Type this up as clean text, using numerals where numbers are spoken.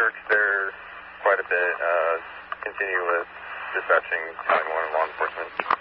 search there quite a bit. Continue with dispatching County 1 law enforcement.